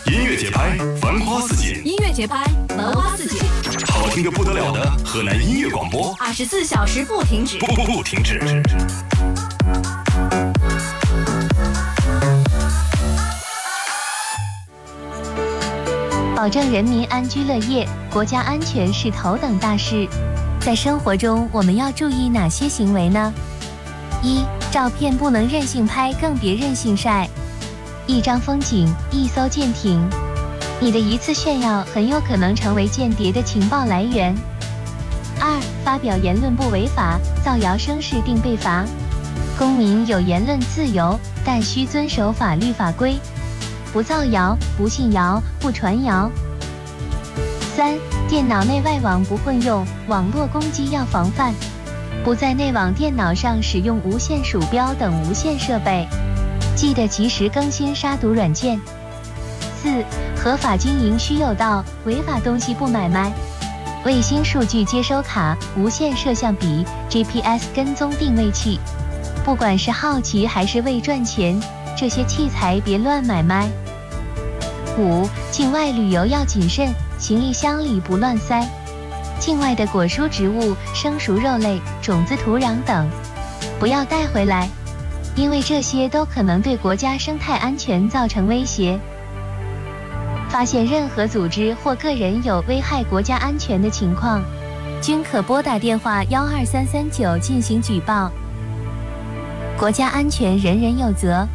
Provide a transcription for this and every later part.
音乐节拍，繁花似锦； 音乐节拍，繁花似锦； 好听的不得了的河南音乐广播 ，24小时不停止， 不停止。 保证人民安居乐业，国家安全是头等大事。在生活中，我们要注意哪些行为呢？一、照片不能任性拍，更别任性晒。一张风景，一艘舰艇，你的一次炫耀很有可能成为间谍的情报来源。二、发表言论不违法，造谣生事定被罚。公民有言论自由，但需遵守法律法规，不造谣，不信谣，不传谣。三、电脑内外网不混用，网络攻击要防范，不在内网电脑上使用无线鼠标等无线设备，记得及时更新杀毒软件。四、合法经营需有道，违法东西不买卖。卫星数据接收卡、无线摄像笔、GPS 跟踪定位器，不管是好奇还是为赚钱，这些器材别乱买卖。五、境外旅游要谨慎，行李箱里不乱塞。境外的果蔬植物、生熟肉类、种子、土壤等，不要带回来，因为这些都可能对国家生态安全造成威胁。发现任何组织或个人有危害国家安全的情况，均可拨打电话12339进行举报。国家安全人人有责。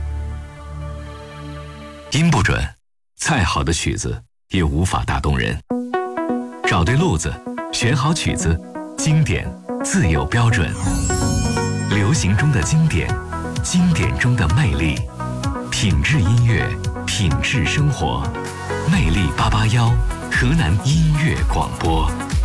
音不准，再好的曲子也无法打动人。找对路子，选好曲子，经典自有标准。流行中的经典，经典中的魅力，品质音乐，品质生活。魅力881，河南音乐广播。